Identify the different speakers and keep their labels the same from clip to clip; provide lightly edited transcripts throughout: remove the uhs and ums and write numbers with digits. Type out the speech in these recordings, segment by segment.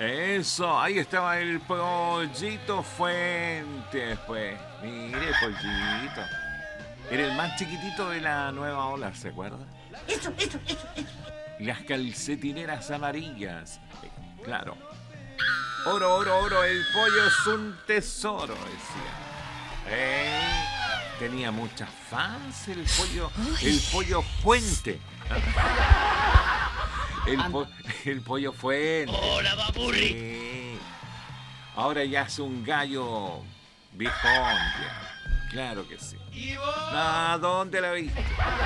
Speaker 1: Eso, ahí estaba el Pollito Fuentes, pues. Mire, Pollito. Era el más chiquitito de la nueva ola, ¿se acuerda? Las calcetineras amarillas. Claro. Oro, oro, oro, el pollo es un tesoro, decía. Tenía muchas fans el pollo Fuente. El pollo Fuente.
Speaker 2: ¡Hola, Babuli!
Speaker 1: Sí. Ahora ya es un gallo viejón, ya. Claro que sí. ¿A dónde la viste?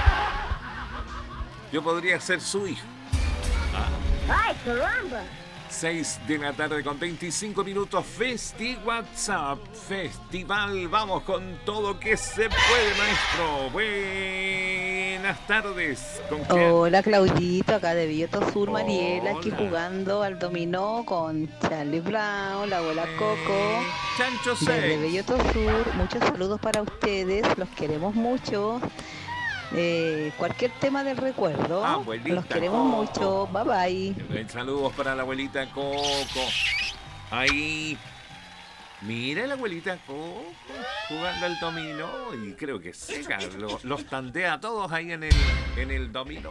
Speaker 1: Yo podría ser su hijo.
Speaker 3: ¡Ay, caramba!
Speaker 1: 6 de la tarde con 25 minutos. WhatsApp Festival. Vamos con todo que se puede, maestro. Buenas tardes. ¿Con quién?
Speaker 4: Hola Claudito, acá de Villoto Sur, Mariela, aquí
Speaker 1: Hola.
Speaker 4: jugando al dominó con Charlie Brown, la abuela Coco.
Speaker 1: Chancho
Speaker 4: Desde
Speaker 1: 6.
Speaker 4: Villoto Sur, muchos saludos para ustedes, los queremos mucho. Cualquier tema del recuerdo,
Speaker 1: Abuelita
Speaker 4: los queremos
Speaker 1: Coco.
Speaker 4: mucho, bye bye.
Speaker 1: Saludos para la abuelita Coco. Ahí. Mira la abuelita Coco jugando al dominó y creo que seca. Los tandea a todos ahí en el dominó.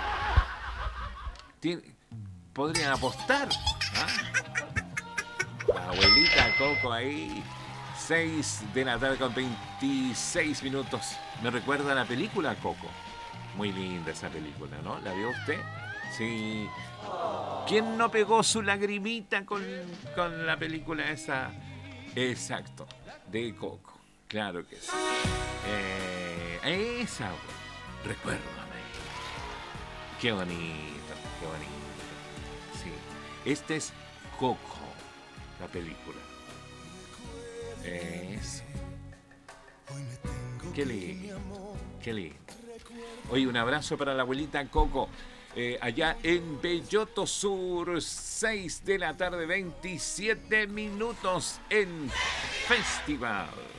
Speaker 1: Podrían apostar. La abuelita Coco ahí. 6 de la tarde con 26 minutos. Me recuerda a la película Coco. Muy linda esa película, ¿no? ¿La vio usted? Sí. ¿Quién no pegó su lagrimita con la película esa? Exacto, de Coco. Claro que sí. Esa, recuérdame. Qué bonito, qué bonito. Sí. Este es Coco, la película. Eso. Qué lindo, qué lindo. Oye, un abrazo para la abuelita Coco. Allá en Belloto Sur, 6 de la tarde, 27 minutos en Festival.